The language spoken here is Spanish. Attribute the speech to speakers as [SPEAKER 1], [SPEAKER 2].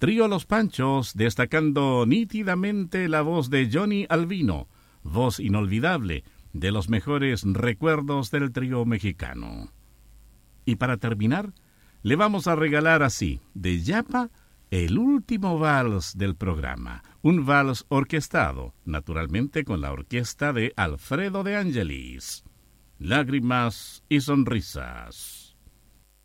[SPEAKER 1] Trío Los Panchos, destacando nítidamente la voz de Johnny Albino, voz inolvidable de los mejores recuerdos del trío mexicano. Y para terminar, le vamos a regalar así, de Yapa, el último vals del programa, un vals orquestado, naturalmente con la orquesta de Alfredo de Angelis. Lágrimas y sonrisas.